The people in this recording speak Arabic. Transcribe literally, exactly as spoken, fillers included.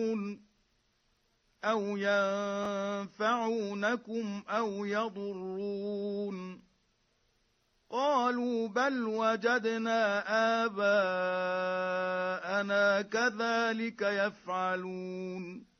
أَوْ يَنفَعُونَكُمْ أَوْ يَضُرُّونَ قَالُوا بَلْ وَجَدْنَا آبَاءَنَا كَذَلِكَ يَفْعَلُونَ